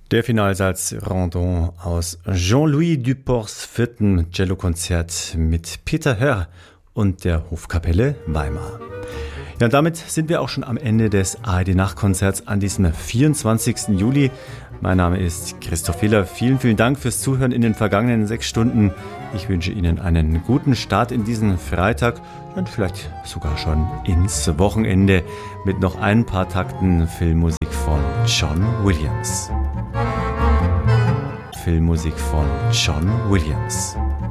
Der Finalsatz Rondon aus Jean-Louis Duports 4. Cellokonzert mit Peter Hörr und der Hofkapelle Weimar. Ja, und damit sind wir auch schon am Ende des ARD-Nachtkonzerts an diesem 24. Juli. Mein Name ist Christoph Hiller. Vielen, vielen Dank fürs Zuhören in den vergangenen 6 Stunden. Ich wünsche Ihnen einen guten Start in diesen Freitag und vielleicht sogar schon ins Wochenende mit noch ein paar Takten Filmmusik von John Williams. Filmmusik von John Williams.